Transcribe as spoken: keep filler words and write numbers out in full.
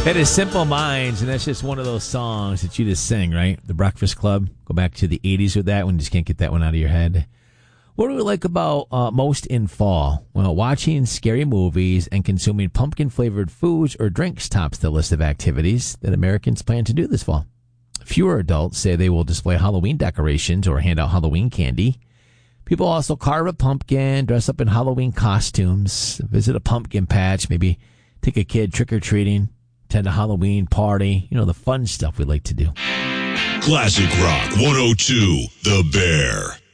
That is Simple Minds, and that's just one of those songs that you just sing, right? The Breakfast Club. Go back to the eighties with that one. You just can't get that one out of your head. What do we like about uh, most in fall? Well, watching scary movies and consuming pumpkin-flavored foods or drinks tops the list of activities that Americans plan to do this fall. Fewer adults say they will display Halloween decorations or hand out Halloween candy. People also carve a pumpkin, dress up in Halloween costumes, visit a pumpkin patch, maybe take a kid trick-or-treating, attend a Halloween party, you know, the fun stuff we like to do. Classic Rock one oh two, The Bear.